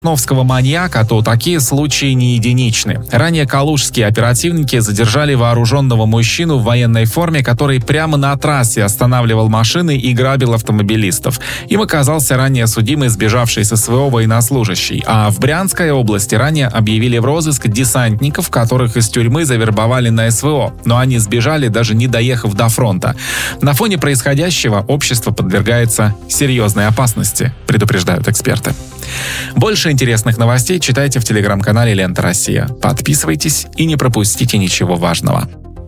Новского маньяка, то такие случаи не единичны. Ранее калужские оперативники задержали вооруженного мужчину в военной форме, который прямо на трассе останавливал машины и грабил автомобилистов. Им оказался ранее судимый сбежавший с СВО военнослужащий. А в Брянской области ранее объявили в розыск десантников, которых из тюрьмы завербовали на СВО, но они сбежали, даже не доехав до фронта. На фоне происходящего общество подвергается серьезной опасности, предупреждают эксперты. Больше интересных новостей читайте в телеграм-канале «Лента Россия». Подписывайтесь и не пропустите ничего важного.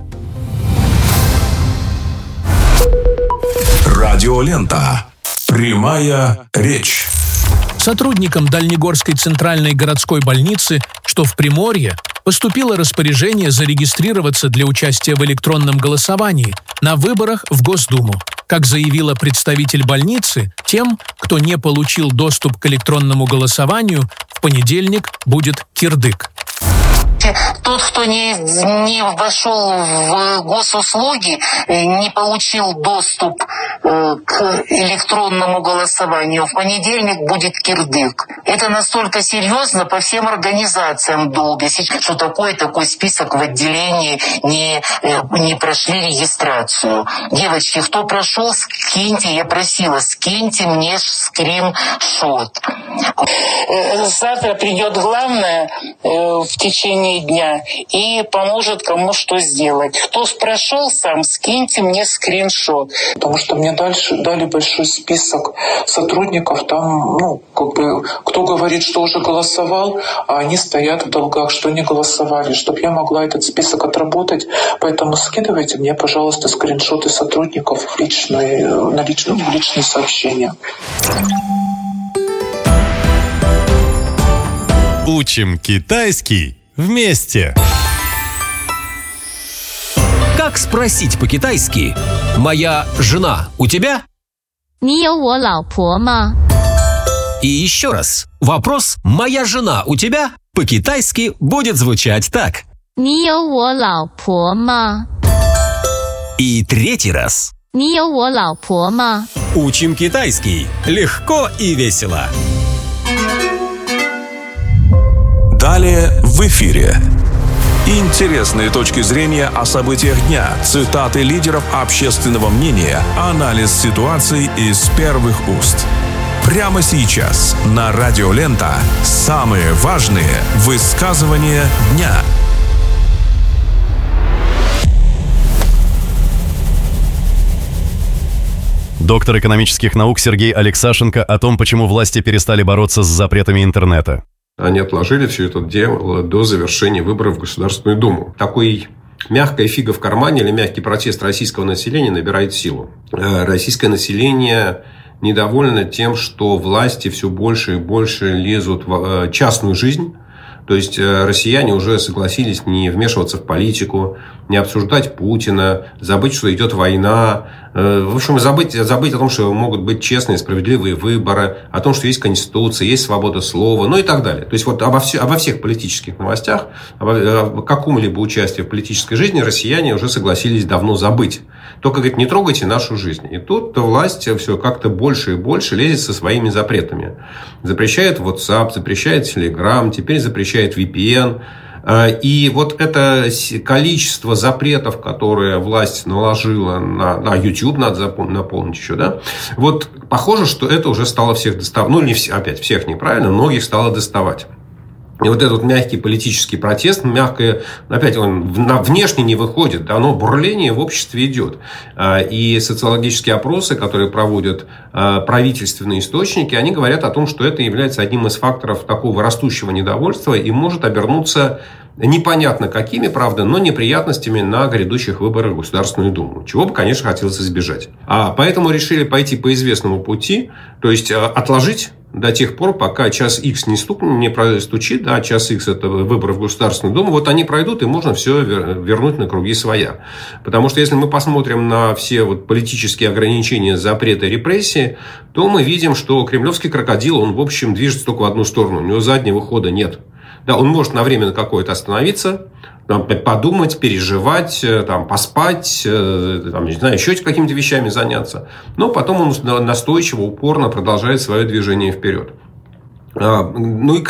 Радиолента. Прямая речь. Сотрудникам Дальнегорской центральной городской больницы, что в Приморье, поступило распоряжение зарегистрироваться для участия в электронном голосовании на выборах в Госдуму. Как заявила представитель больницы, тем, кто не получил доступ к электронному голосованию, в понедельник будет кирдык. Тот, кто не вошел в госуслуги, не получил доступ к электронному голосованию, в понедельник будет кирдык. Это настолько серьезно по всем организациям долго, что такой список в отделении не прошли регистрацию. Девочки, кто прошел, скиньте, я просила, скиньте мне скриншот. Завтра придет главное в течение дня и поможет кому что сделать. Кто прошел сам, скиньте мне скриншот. Потому что мне дали большой список сотрудников, там, кто говорит, что уже голосовал, а они стоят в долгах, что не голосовали, чтобы я могла этот список отработать. Поэтому скидывайте мне, пожалуйста, скриншоты сотрудников в личные сообщения. Учим китайский вместе. Как спросить по-китайски «Моя жена у тебя?» 你有我老婆吗? И еще раз. Вопрос «Моя жена у тебя?» по-китайски будет звучать так. 你有我老婆吗? И третий раз. 你有我老婆吗? Учим китайский. Легко и весело. Далее в эфире. Интересные точки зрения о событиях дня, цитаты лидеров общественного мнения, анализ ситуации из первых уст. Прямо сейчас на Радио Лента самые важные высказывания дня. Доктор экономических наук Сергей Алексашенко о том, почему власти перестали бороться с запретами интернета. Они отложили все это дело до завершения выборов в Государственную Думу. Такой мягкая фига в кармане или мягкий протест российского населения набирает силу. Российское население недовольно тем, что власти все больше и больше лезут в частную жизнь. То есть россияне уже согласились не вмешиваться в политику, не обсуждать Путина, забыть, что идет война. В общем, забыть о том, что могут быть честные, справедливые выборы, о том, что есть Конституция, есть свобода слова, ну и так далее. То есть вот обо всех политических новостях, о каком-либо участии в политической жизни россияне уже согласились давно забыть. Только, говорит, не трогайте нашу жизнь. И тут власть все как-то больше и больше лезет со своими запретами. Запрещает WhatsApp, запрещает Telegram, теперь запрещает VPN. И вот это количество запретов, которые власть наложила на YouTube, надо напомнить еще, да, вот похоже, что это уже стало всех доставать. Ну, не все, опять, всех неправильно, многих стало доставать. И вот этот мягкий политический протест, опять он внешне не выходит, да, но бурление в обществе идет. И социологические опросы, которые проводят правительственные источники, они говорят о том, что это является одним из факторов такого растущего недовольства и может обернуться непонятно какими, правда, но неприятностями на грядущих выборах в Государственную Думу. Чего бы, конечно, хотелось избежать. Поэтому решили пойти по известному пути, то есть отложить до тех пор, пока час X не простучит, да, час X это выборы в Государственную Думу, вот они пройдут, и можно все вернуть на круги своя. Потому что если мы посмотрим на все вот политические ограничения, запреты, репрессии, то мы видим, что кремлевский крокодил, он, в общем, движется только в одну сторону, у него заднего хода нет. Да, он может на время какое-то остановиться, подумать, переживать, поспать, не знаю, еще какими-то вещами заняться. Но потом он настойчиво, упорно продолжает свое движение вперед. Ну и